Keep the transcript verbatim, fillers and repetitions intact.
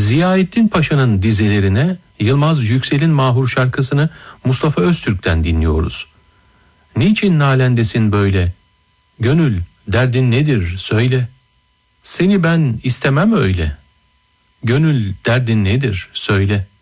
Ziyaettin Paşa'nın dizelerine Yılmaz Yüksel'in mahur şarkısını Mustafa Öztürk'ten dinliyoruz. Niçin nalendesin böyle? Gönül, derdin nedir söyle. Seni ben istemem öyle. Gönül, derdin nedir söyle.